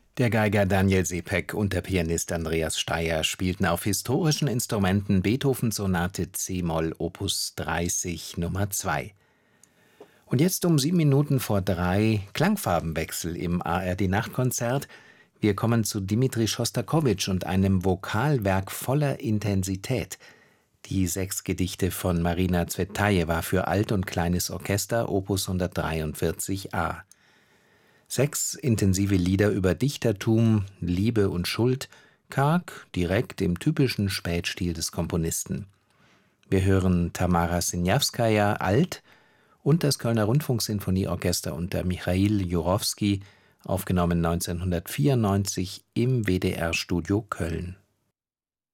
Der Geiger Daniel Sepek und der Pianist Andreas Steier spielten auf historischen Instrumenten Beethoven-Sonate c-Moll Opus 30 Nummer 2. Und jetzt um 7 Minuten vor 3 Klangfarbenwechsel im ARD-Nachtkonzert. Wir kommen zu Dmitri Schostakowitsch und einem Vokalwerk voller Intensität. Die 6 Gedichte von Marina Zvetajewa für Alt- und Kleines Orchester Opus 143a. 6 intensive Lieder über Dichtertum, Liebe und Schuld, karg, direkt im typischen Spätstil des Komponisten. Wir hören Tamara Siniawskaja Alt und das Kölner Rundfunksinfonieorchester unter Michail Jurowski, aufgenommen 1994 im WDR-Studio Köln.